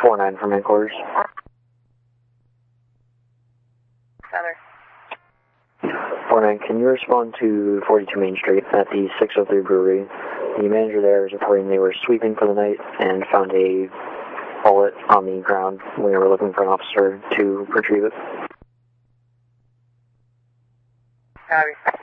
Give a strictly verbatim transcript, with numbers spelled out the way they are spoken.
four nine from headquarters. Center. four nine, can you respond to forty-two Main Street at the six oh three Brewery? The manager there is reporting they were sweeping for the night and found a bullet on the ground. We were looking for an officer to retrieve it. Copy.